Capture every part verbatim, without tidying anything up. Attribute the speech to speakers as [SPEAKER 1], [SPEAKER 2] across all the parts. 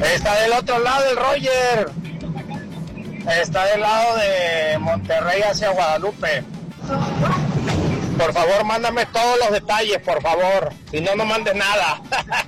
[SPEAKER 1] Está del otro lado el Roger. Está del lado de Monterrey hacia Guadalupe. Por favor, mándame todos los detalles, por favor. Si no, no mandes nada.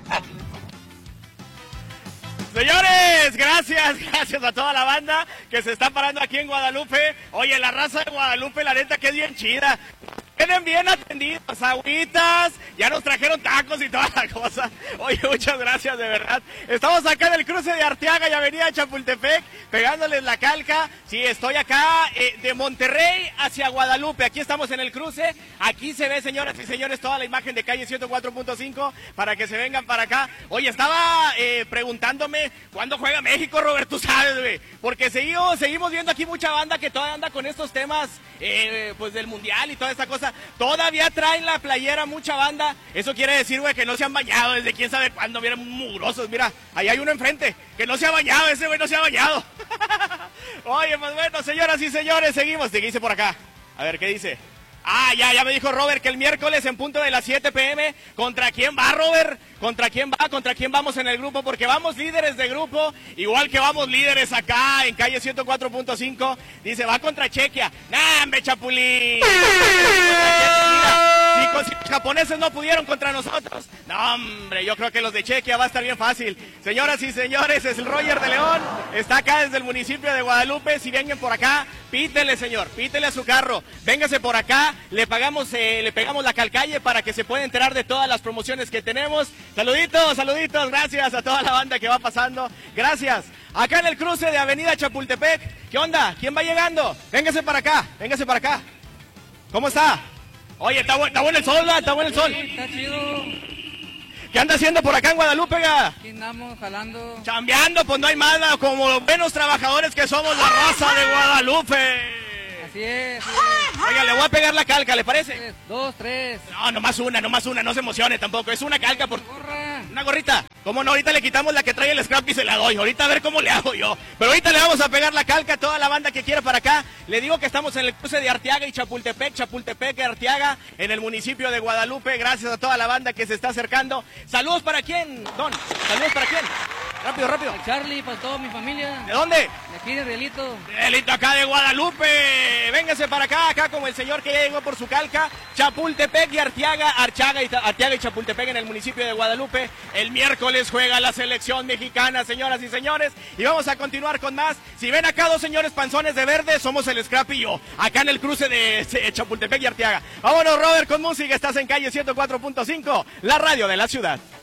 [SPEAKER 2] Señores, gracias, gracias a toda la banda que se está parando aquí en Guadalupe. Oye, la raza de Guadalupe, la neta que es bien chida. Vienen bien atendidos, agüitas, ya nos trajeron tacos y toda la cosa. Oye, muchas gracias, de verdad. Estamos acá en el cruce de Arteaga y Avenida Chapultepec, pegándoles la calca. Sí, estoy acá eh, de Monterrey hacia Guadalupe. Aquí estamos en el cruce. Aquí se ve, señoras y señores, toda la imagen de calle ciento cuatro punto cinco para que se vengan para acá. Oye, estaba eh, preguntándome cuándo juega México, Robert, tú sabes, güey. Porque seguimos, seguimos viendo aquí mucha banda que todavía anda con estos temas, eh, pues del mundial y toda esta cosa. Todavía traen la playera mucha banda. Eso quiere decir, güey, que no se han bañado desde quién sabe cuándo. Miren, mugrosos. Mira, ahí hay uno enfrente que no se ha bañado. Ese güey no se ha bañado. Oye, pues bueno, señoras y señores, seguimos. ¿Qué dice por acá? A ver, ¿qué dice? Ah, ya, ya me dijo Robert que el miércoles en punto de las siete pe eme. ¿Contra quién va, Robert? ¿Contra quién va? ¿Contra quién vamos en el grupo? Porque vamos líderes de grupo, igual que vamos líderes acá en calle ciento cuatro punto cinco. Dice, va contra Chequia. ¡Nah, hombre, Chapulín! Mira, si los japoneses no pudieron contra nosotros. No, hombre, yo creo que los de Chequia va a estar bien fácil. Señoras y señores, es el Roger de León. Está acá desde el municipio de Guadalupe. Si vengan por acá, pítele, señor. Pítele a su carro. Véngase por acá. Le pagamos, eh, le pegamos la calcalle para que se pueda enterar de todas las promociones que tenemos. Saluditos, saluditos, gracias a toda la banda que va pasando. Gracias. Acá en el cruce de Avenida Chapultepec. ¿Qué onda? ¿Quién va llegando? Véngase para acá, véngase para acá. ¿Cómo está? Oye, está, bu está bueno el sol, ¿verdad? Está bueno el sol.
[SPEAKER 3] Sí, está chido.
[SPEAKER 2] ¿Qué anda haciendo por acá en Guadalupe, ga?
[SPEAKER 3] Aquí andamos jalando.
[SPEAKER 2] Chambeando, pues no hay nada, como los buenos trabajadores que somos la raza de Guadalupe.
[SPEAKER 3] Así es, así es.
[SPEAKER 2] Oiga, le voy a pegar la calca, ¿le parece?
[SPEAKER 3] Tres, dos, tres.
[SPEAKER 2] No, nomás una, nomás una, no se emocione tampoco. Es una calca por...
[SPEAKER 3] Gorra.
[SPEAKER 2] Una gorrita. ¿Cómo no? Ahorita le quitamos la que trae el scrap y se la doy. Ahorita a ver cómo le hago yo. Pero ahorita le vamos a pegar la calca a toda la banda que quiera para acá. Le digo que estamos en el cruce de Arteaga y Chapultepec, Chapultepec y Arteaga, en el municipio de Guadalupe. Gracias a toda la banda que se está acercando. Saludos para quién, Don. Saludos para quién. Rápido, rápido.
[SPEAKER 3] Para Charlie, para toda mi familia.
[SPEAKER 2] ¿De dónde?
[SPEAKER 3] De aquí de Rielito.
[SPEAKER 2] Rielito, acá de Guadalupe. Véngase para acá, acá como el señor que ya llegó por su calca. Chapultepec y Arteaga, Arteaga y, Arteaga y Chapultepec en el municipio de Guadalupe. El miércoles juega la selección mexicana, señoras y señores. Y vamos a continuar con más. Si ven acá dos señores panzones de verde, somos el Scrap y yo. Acá en el cruce de Chapultepec y Arteaga. Vámonos, Robert, con música. Estás en calle ciento cuatro punto cinco, la radio de la ciudad.